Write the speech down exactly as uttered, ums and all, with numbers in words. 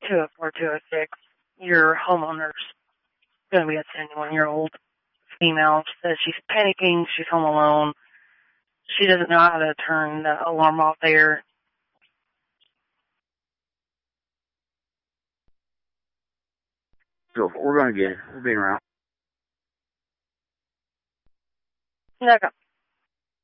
two oh four two oh six. Your homeowner's going to be a seventy-one-year-old female. She says she's panicking. She's home alone. She doesn't know how to turn the alarm off there. So we're going to get it. We're being around. Okay.